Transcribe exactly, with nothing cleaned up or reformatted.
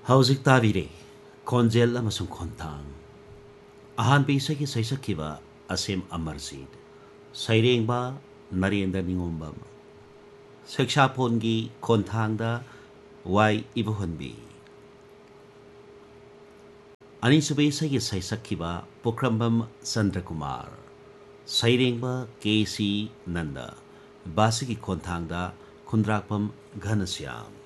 ꯍꯧꯖꯤꯛ ꯇꯥꯕꯤꯔꯦ ꯈꯣꯟꯖꯦꯜ ꯑꯃꯁꯨꯡ ꯈꯣꯟꯊꯥꯡ ꯑꯍꯥꯟꯕ ꯏꯁꯩꯒꯤ ꯁꯩꯁꯛꯈꯤꯕ ꯑꯁꯦꯝ ꯑꯃꯔꯖꯤꯠ, ꯁꯩꯔꯦꯡꯕ ꯅꯔꯦꯟꯗ꯭ꯔ ꯅꯤꯉꯣꯝꯕꯝ, ꯁꯦꯛꯁꯥꯐꯣꯟꯒꯤ ꯈꯣꯟꯊꯥꯡꯗ ꯋꯥꯏ ꯏꯕꯣꯍꯟꯕꯤ, ꯑꯅꯤꯁꯨꯕ ꯏꯁꯩꯒꯤ ꯁꯩꯁꯛꯈꯤꯕ ꯄꯨꯈ꯭ꯔꯝꯕꯝ ꯆꯟꯗ꯭ꯔꯀꯨꯃꯥꯔ, ꯁꯩꯔꯦꯡꯕ ꯀꯦ ꯁꯤ ꯅꯟꯗ, ꯕꯥꯁꯤꯒꯤ ꯈꯣꯟꯊꯥꯡꯗ ꯈꯨꯟꯗ꯭ꯔꯥꯛꯄꯝ ꯘꯅꯁ꯭ꯌꯥꯝ,